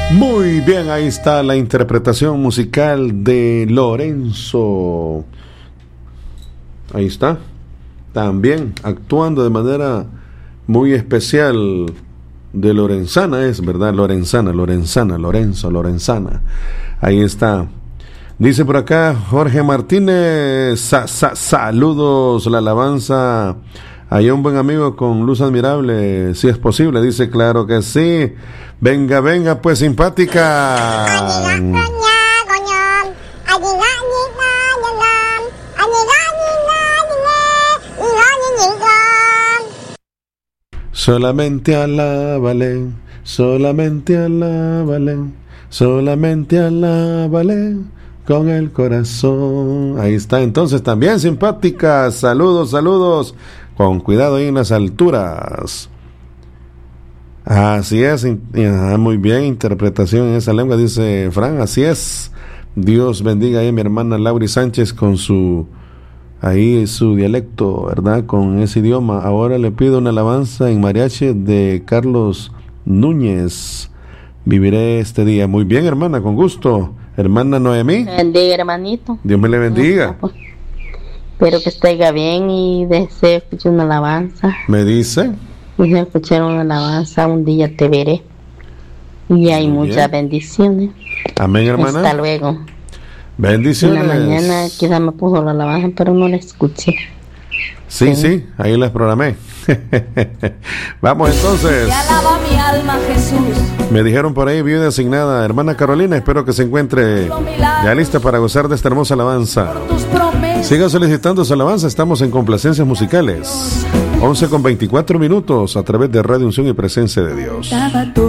Muy bien, ahí está la interpretación musical de Lorenzo. Ahí está. También actuando de manera muy especial de Lorenzana, es verdad, Lorenzana, Lorenzana. Ahí está. Dice por acá Jorge Martínez, saludos, la alabanza. Hay un buen amigo con luz admirable, si es posible. Dice, claro que sí. Venga, pues, simpática. Solamente alábale, solamente alábale con el corazón. Ahí está, entonces, también simpática. Saludos. Con cuidado ahí en las alturas. Así es, muy bien, interpretación en esa lengua, dice Fran, así es. Dios bendiga ahí a mi hermana Lauri Sánchez con su dialecto, ¿verdad? Con ese idioma. Ahora le pido una alabanza en mariachi de Carlos Núñez. Viviré este día. Muy bien, hermana, con gusto. Hermana Noemí. Bendiga, hermanito. Dios me le bendiga. Espero que esté bien y deseo escuchar una alabanza. ¿Me dice? Deseo escuchar una alabanza, un día te veré. Y hay muchas bendiciones. Amén, hermana. Hasta luego. Bendiciones. En la mañana quizás me puso la alabanza, pero no la escuché. Sí, ahí las programé. Vamos entonces. Te alaba mi alma, Jesús. Me dijeron por ahí, viuda asignada, hermana Carolina, espero que se encuentre ya lista para gozar de esta hermosa alabanza. Siga solicitando su alabanza, estamos en complacencias musicales. 11:24 a través de Radio Unción y Presencia de Dios.